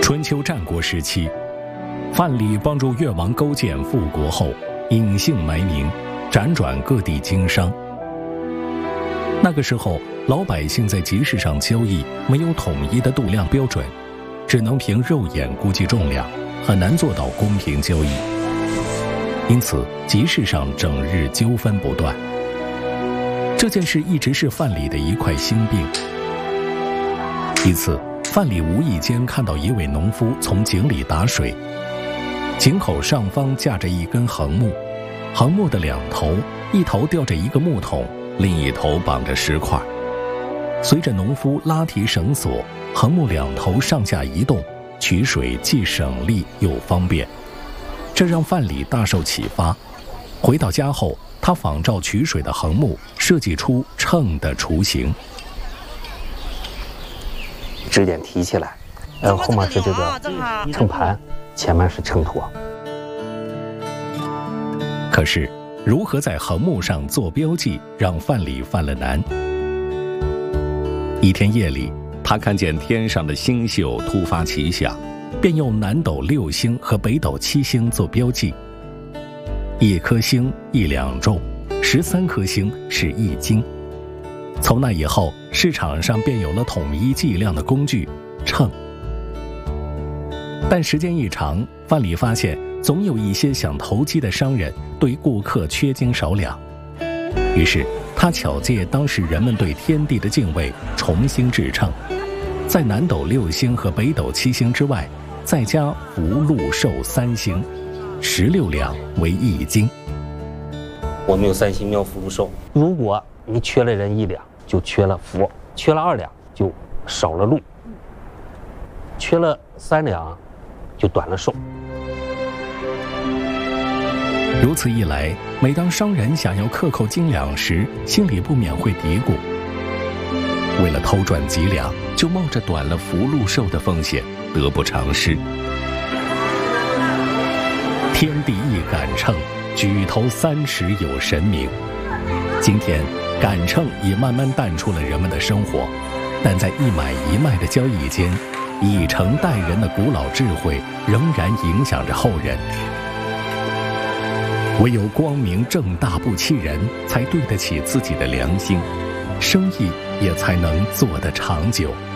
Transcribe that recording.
春秋战国时期，范蠡帮助越王勾践复国后，隐姓埋名，辗转各地经商。那个时候，老百姓在集市上交易没有统一的度量标准，只能凭肉眼估计重量，很难做到公平交易。因此，集市上整日纠纷不断。这件事一直是范蠡的一块心病。一次，范蠡无意间看到一位农夫从井里打水，井口上方架着一根横木，横木的两头，一头吊着一个木桶，另一头绑着石块。随着农夫拉提绳索，横木两头上下移动，取水既省力又方便。这让范蠡大受启发。回到家后，他仿照取水的横木，设计出秤的雏形。 支点提起来，后面是这个秤盘，前面是秤砣。 可是，如何在横木上做标记，让范蠡犯了难。一天夜里，他看见天上的星宿突发奇想，便用南斗6星和北斗7星做标记。1颗星1两重，13颗星是1斤。从那以后，市场上便有了统一计量的工具秤。但时间一长，范蠡发现总有一些想投机的商人对顾客缺斤少两，于是他巧借当时人们对天地的敬畏，重新制秤，在南斗6星和北斗7星之外，再加福禄寿3星，16两为1斤。 我们有3星庙福禄寿，如果你缺了人1两，就缺了福；缺了2两，就少了禄；缺了3两，就短了寿。 如此一来，每当商人想要克扣斤两时，心里不免会嘀咕：为了偷赚几两，就冒着短了福禄寿的风险，得不偿失。天地一杆秤，举头3尺有神明。今天，杆秤已慢慢淡出了人们的生活，但在一买一卖的交易间，以诚待人的古老智慧仍然影响着后人。唯有光明正大不欺人，才对得起自己的良心，生意也才能做得长久。